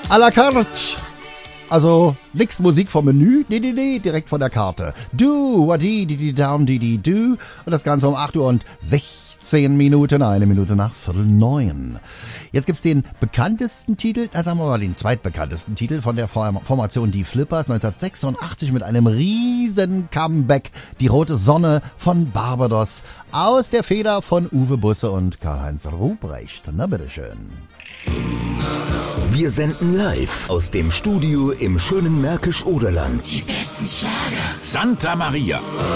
à la carte. Also nix Musik vom Menü, nee, direkt von der Karte. Do, wadi, di down, di do. Und das Ganze um 8 Uhr und 16 Minuten, 1 Minute nach 8:45. Jetzt gibt's den bekanntesten Titel, sagen wir mal den zweitbekanntesten Titel von der Formation Die Flippers 1986 mit einem riesen Comeback. Die rote Sonne von Barbados aus der Feder von Uwe Busse und Karl-Heinz Ruprecht. Na bitteschön. Wir senden live aus dem Studio im schönen Märkisch-Oderland. Die besten Schlager. Santa Maria.